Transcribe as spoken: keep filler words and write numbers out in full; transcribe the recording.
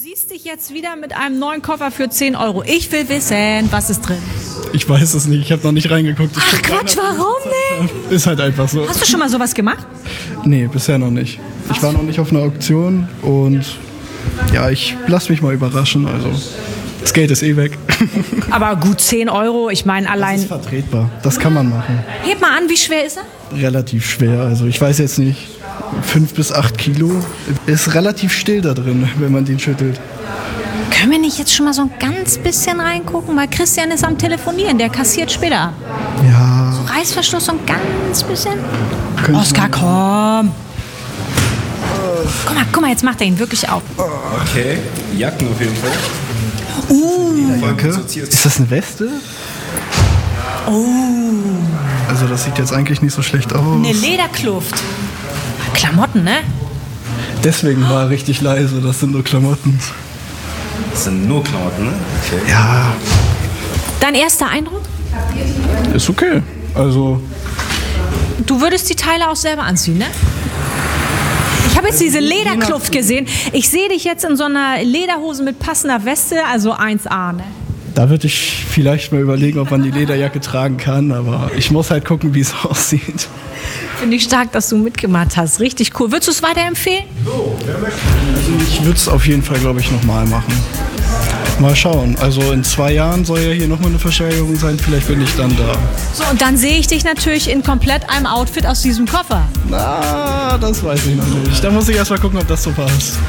Siehst dich jetzt wieder mit einem neuen Koffer für zehn Euro. Ich will wissen, was ist drin? Ich weiß es nicht, ich habe noch nicht reingeguckt. Ich Ach Quatsch, warum nicht? Ist halt einfach so. Hast du schon mal sowas gemacht? Nee, bisher noch nicht. Ich war noch nicht auf einer Auktion und ja, ich lass mich mal überraschen. Also das Geld ist eh weg. Aber gut, zehn Euro, ich meine Das allein... ist vertretbar, das kann man machen. Heb mal an, wie schwer ist er? Relativ schwer, also ich weiß jetzt nicht, fünf bis acht Kilo. Ist relativ still da drin, wenn man den schüttelt. Können wir nicht jetzt schon mal so ein ganz bisschen reingucken? Weil Christian ist am Telefonieren, der kassiert später ab. Ja. So Reißverschluss so ein ganz bisschen. könnte Oskar, man- komm. Guck mal, guck mal, jetzt macht er ihn wirklich auf. Okay, Jacken auf jeden Fall. Danke. Ist das eine Weste? Oh, Also das sieht jetzt eigentlich nicht so schlecht aus. eine Lederkluft. Klamotten, ne? Deswegen war er richtig leise, das sind nur Klamotten. Das sind nur Klamotten, ne? Okay. Ja, Dein erster Eindruck? ist okay. Also Du würdest die Teile auch selber anziehen, ne? Ich habe jetzt diese Lederkluft gesehen. Ich sehe dich jetzt in so einer Lederhose mit passender Weste, also eins A, ne? da würde ich vielleicht mal überlegen, ob man die Lederjacke tragen kann, aber ich muss halt gucken, wie es aussieht. Finde ich stark, dass du mitgemacht hast. Richtig cool. Würdest du es weiterempfehlen? Also ich würde es auf jeden Fall, glaube ich, nochmal machen. Mal schauen. Also in zwei Jahren soll ja hier nochmal eine Versteigerung sein. Vielleicht bin ich dann da. So, und dann sehe ich dich natürlich in komplett einem Outfit aus diesem Koffer. Na, das weiß ich noch nicht. Da muss ich erst mal gucken, ob das so passt.